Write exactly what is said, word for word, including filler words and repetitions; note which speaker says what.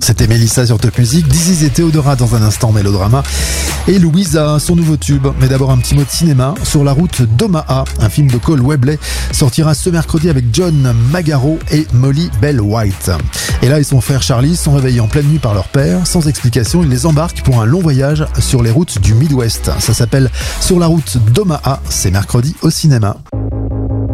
Speaker 1: C'était Mélissa sur Top Music, Diziz et Théodora dans un instant mélodrama. Et Louisa, son nouveau tube. Mais d'abord un petit mot de cinéma. Sur la route d'Omaha, un film de Cole Webley sortira ce mercredi avec John Magaro et Molly Bell White. Et là, et son frère Charlie sont réveillés en pleine nuit par leur père. Sans explication, il les embarque pour un long voyage sur les routes du Midwest. Ça s'appelle Sur la route d'Omaha. C'est mercredi au cinéma.